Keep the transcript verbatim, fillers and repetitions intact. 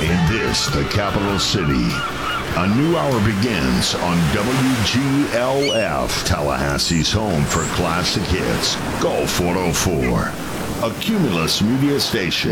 In this, the capital city, a new hour begins on W G L F, Tallahassee's home for classic hits, Gulf one oh four, a Cumulus media station.